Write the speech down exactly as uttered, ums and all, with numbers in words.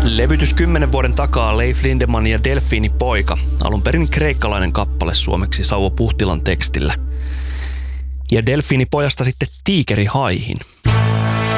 Levytys kymmenen vuoden takaa Leif Lindemann ja Delfiinipoika. Alun perin kreikkalainen kappale suomeksi Sauvo Puhtilan tekstillä. Ja Delfiinipojasta sitten Tiikeri haihin.